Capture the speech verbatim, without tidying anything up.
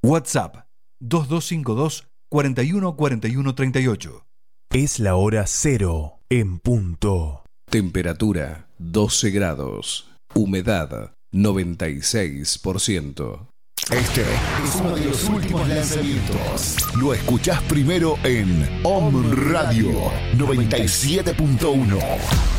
WhatsApp dos dos cinco dos, cuatro uno cuatro uno tres ocho. Es la hora cero en punto. Temperatura doce grados. Humedad noventa y seis por ciento. Este es uno de los últimos lanzamientos. Lo escuchás primero en Om Radio noventa y siete punto uno.